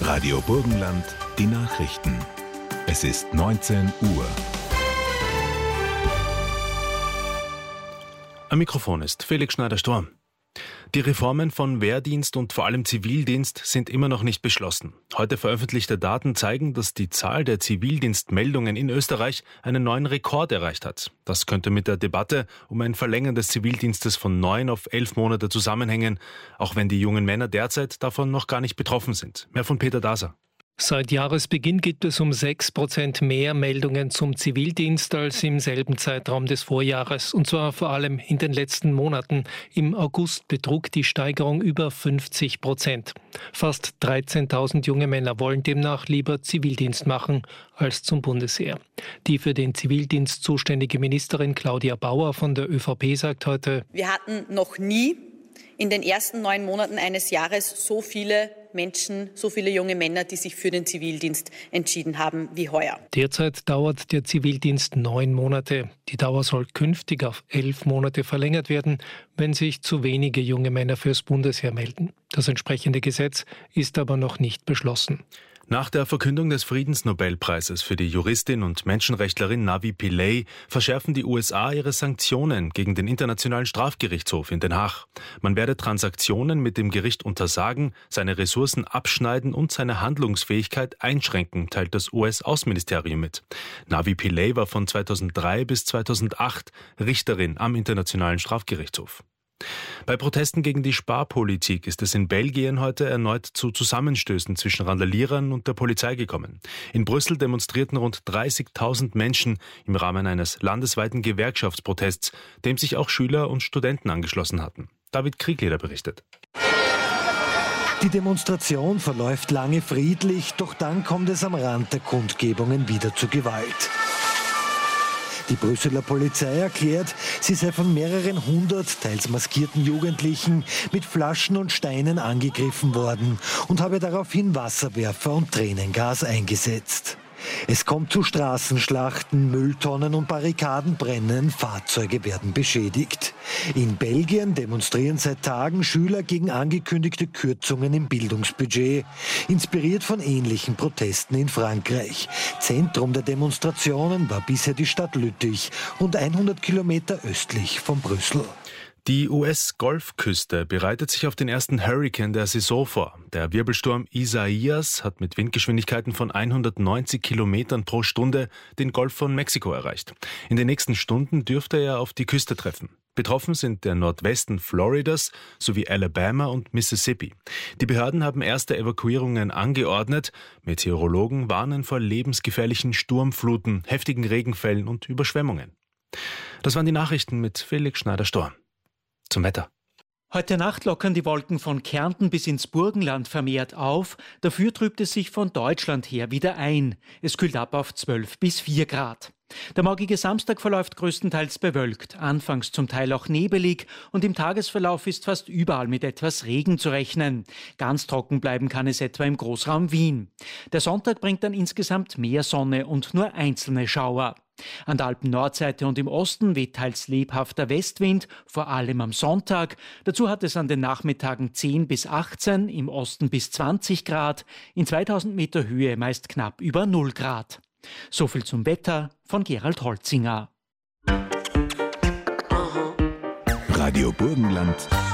Radio Burgenland, die Nachrichten. Es ist 19 Uhr. Am Mikrofon ist Felix Schneider-Storm. Die Reformen von Wehrdienst und vor allem Zivildienst sind immer noch nicht beschlossen. Heute veröffentlichte Daten zeigen, dass die Zahl der Zivildienstmeldungen in Österreich einen neuen Rekord erreicht hat. Das könnte mit der Debatte um ein Verlängern des Zivildienstes von 9 auf 11 Monate zusammenhängen, auch wenn die jungen Männer derzeit davon noch gar nicht betroffen sind. Mehr von Peter Daser. Seit Jahresbeginn gibt es um 6% mehr Meldungen zum Zivildienst als im selben Zeitraum des Vorjahres. Und zwar vor allem in den letzten Monaten. Im August betrug die Steigerung über 50%. Fast 13.000 junge Männer wollen demnach lieber Zivildienst machen als zum Bundesheer. Die für den Zivildienst zuständige Ministerin Claudia Bauer von der ÖVP sagt heute: Wir hatten noch nie in den ersten 9 Monaten eines Jahres so viele Menschen, so viele junge Männer, die sich für den Zivildienst entschieden haben wie heuer. Derzeit dauert der Zivildienst 9 Monate. Die Dauer soll künftig auf 11 Monate verlängert werden, wenn sich zu wenige junge Männer fürs Bundesheer melden. Das entsprechende Gesetz ist aber noch nicht beschlossen. Nach der Verkündung des Friedensnobelpreises für die Juristin und Menschenrechtlerin Navi Pillay verschärfen die USA ihre Sanktionen gegen den Internationalen Strafgerichtshof in Den Haag. Man werde Transaktionen mit dem Gericht untersagen, seine Ressourcen abschneiden und seine Handlungsfähigkeit einschränken, teilt das US-Außenministerium mit. Navi Pillay war von 2003 bis 2008 Richterin am Internationalen Strafgerichtshof. Bei Protesten gegen die Sparpolitik ist es in Belgien heute erneut zu Zusammenstößen zwischen Randalierern und der Polizei gekommen. In Brüssel demonstrierten rund 30.000 Menschen im Rahmen eines landesweiten Gewerkschaftsprotests, dem sich auch Schüler und Studenten angeschlossen hatten. David Kriegleder berichtet. Die Demonstration verläuft lange friedlich, doch dann kommt es am Rand der Kundgebungen wieder zu Gewalt. Die Brüsseler Polizei erklärt, sie sei von mehreren hundert, teils maskierten Jugendlichen mit Flaschen und Steinen angegriffen worden und habe daraufhin Wasserwerfer und Tränengas eingesetzt. Es kommt zu Straßenschlachten, Mülltonnen und Barrikadenbrennen, Fahrzeuge werden beschädigt. In Belgien demonstrieren seit Tagen Schüler gegen angekündigte Kürzungen im Bildungsbudget, inspiriert von ähnlichen Protesten in Frankreich. Zentrum der Demonstrationen war bisher die Stadt Lüttich, rund 100 Kilometer östlich von Brüssel. Die US-Golfküste bereitet sich auf den ersten Hurrikan der Saison vor. Der Wirbelsturm Isaias hat mit Windgeschwindigkeiten von 190 Kilometern pro Stunde den Golf von Mexiko erreicht. In den nächsten Stunden dürfte er auf die Küste treffen. Betroffen sind der Nordwesten Floridas sowie Alabama und Mississippi. Die Behörden haben erste Evakuierungen angeordnet. Meteorologen warnen vor lebensgefährlichen Sturmfluten, heftigen Regenfällen und Überschwemmungen. Das waren die Nachrichten mit Felix Schneider-Storm. Zum Wetter. Heute Nacht lockern die Wolken von Kärnten bis ins Burgenland vermehrt auf. Dafür trübt es sich von Deutschland her wieder ein. Es kühlt ab auf 12 bis 4 Grad. Der morgige Samstag verläuft größtenteils bewölkt, anfangs zum Teil auch nebelig und im Tagesverlauf ist fast überall mit etwas Regen zu rechnen. Ganz trocken bleiben kann es etwa im Großraum Wien. Der Sonntag bringt dann insgesamt mehr Sonne und nur einzelne Schauer. An der Alpen-Nordseite und im Osten weht teils lebhafter Westwind, vor allem am Sonntag. Dazu hat es an den Nachmittagen 10 bis 18, im Osten bis 20 Grad, in 2000 Meter Höhe meist knapp über 0 Grad. So viel zum Wetter von Gerald Holzinger. Radio Burgenland,